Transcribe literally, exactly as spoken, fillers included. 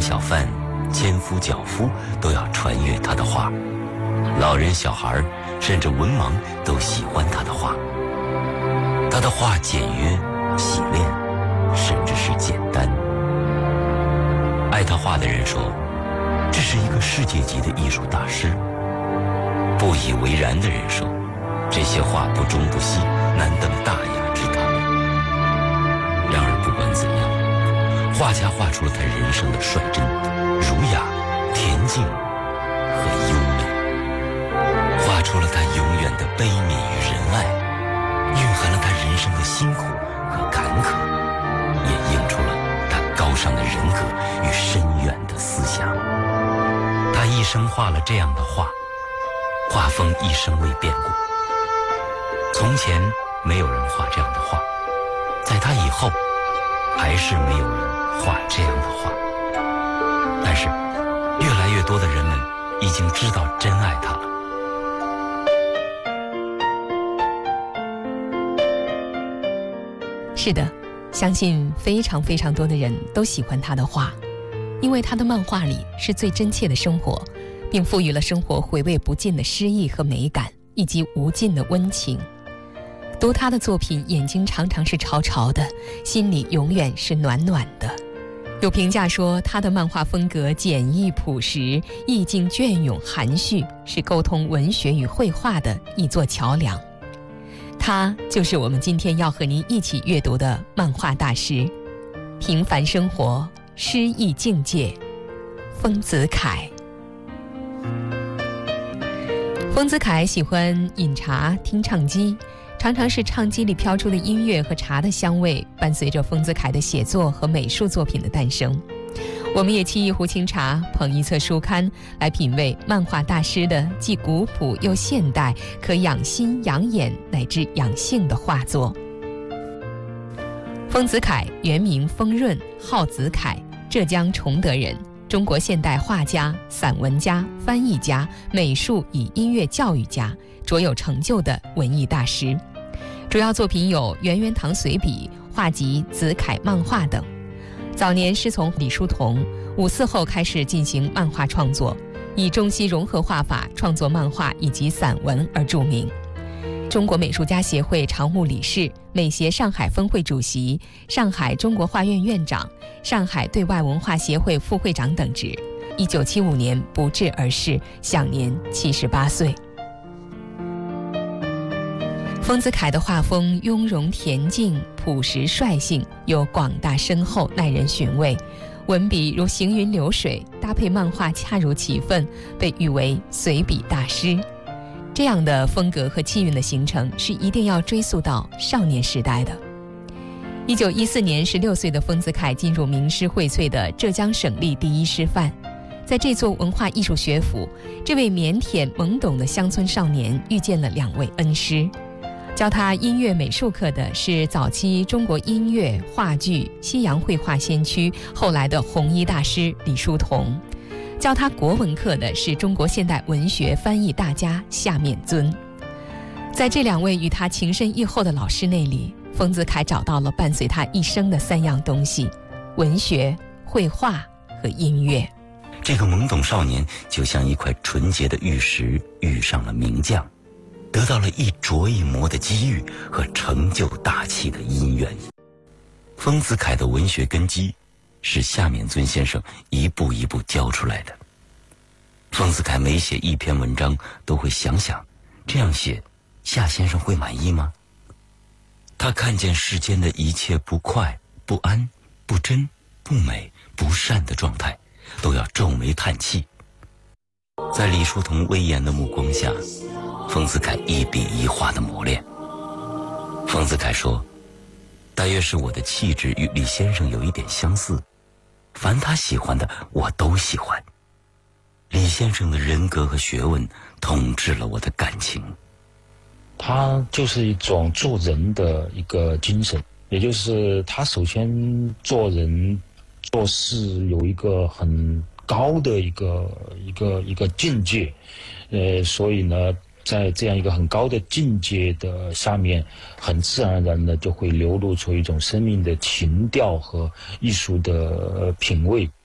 小贩、纤夫脚夫都要传阅他的画，老人小孩甚至文盲都喜欢他的画。他的画简约、洗练，甚至是简单。爱他画的人说，这是一个世界级的艺术大师。不以为然的人说，这些画不中不西，难登大雅之堂。然而不管怎样，画家画出了他人生的率真、儒雅、恬静和优美，画出了他永远的悲悯与仁爱，蕴含了他人生的辛苦和坎坷，也映出了他高尚的人格与深远的思想。他一生画了这样的画，画风一生未变过。从前没有人画这样的画，在他以后还是没有人画这样的画。但是越来越多的人们已经知道真爱他了。 是的，相信非常非常多的人都喜欢他的画，因为他的漫画里是最真切的生活，并赋予了生活回味不尽的诗意和美感，以及无尽的温情。读他的作品，眼睛常常是潮潮的，心里永远是暖暖的。有评价说，他的漫画风格简易朴实，意境隽永含蓄，是沟通文学与绘画的一座桥梁。他就是我们今天要和您一起阅读的漫画大师，平凡生活，诗意境界，丰子恺。丰子恺喜欢饮茶、听唱机，常常是唱机里飘出的音乐和茶的香味，伴随着丰子恺的写作和美术作品的诞生。我们也沏一壶清茶，捧一册书刊，来品味漫画大师的既古朴又现代，可养心养眼乃至养性的画作。丰子恺原名丰润，号子恺，浙江崇德人，中国现代画家、散文家、翻译家、美术与音乐教育家，卓有成就的文艺大师。主要作品有《圆圆堂随笔》、画集《子恺漫画》等。早年师从李叔同，五四后开始进行漫画创作，以中西融合画法创作漫画以及散文而著名。中国美术家协会常务理事、美协上海分会主席、上海中国画院院长、上海对外文化协会副会长等职。一九七五年不治而逝，享年七十八岁。丰子恺的画风雍容恬静，朴实率性，又广大深厚，耐人寻味。文笔如行云流水，搭配漫画恰如其分，被誉为随笔大师。这样的风格和气韵的形成，是一定要追溯到少年时代的。一九一四年，十六岁的丰子恺进入名师荟萃的浙江省立第一师范。在这座文化艺术学府，这位腼腆懵懂的乡村少年遇见了两位恩师。教他音乐美术课的是早期中国音乐、话剧、西洋绘画先驱，后来的红衣大师李叔同。教他国文课的是中国现代文学翻译大家夏面尊。在这两位与他情深意厚的老师那里，丰子恺找到了伴随他一生的三样东西：文学、绘画和音乐。 这个懵懂少年就像一块纯洁的玉石遇上了名匠，得到了一琢一磨的机遇和成就大器的因缘。丰子恺的文学根基是夏面尊先生一步一步教出来的。丰子恺每写一篇文章都会想想，这样写夏先生会满意吗？他看见世间的一切不快、不安、不真、不美、不善的状态，都要皱眉叹气。在李叔同威严的目光下，丰子恺一笔一画的磨练。丰子恺说，大约是我的气质与李先生有一点相似，凡他喜欢的我都喜欢。李先生的人格和学问统治了我的感情。 他就是一种做人的一个精神，也就是他首先做人做事有一个很高的一个一个一个境界，呃，所以呢，在这样一个很高的境界的下面，很自然而然的就会流露出一种生命的情调和艺术的品味。